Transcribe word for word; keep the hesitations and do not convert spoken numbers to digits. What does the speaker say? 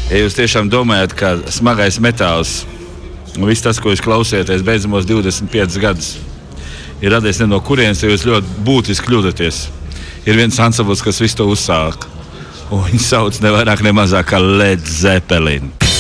Ja jūs tiešām domājat, ka smagais metāls un viss tas, ko jūs klausieties beidzamos divdesmit piecus gadus, ir radies ne no kurienes, jo jūs ļoti būtiski kļūdaties. Ir viens ansambls, kas visu to uzsāk, un viņu sauc ne vairāk ne mazāk kā Led Zeppelin.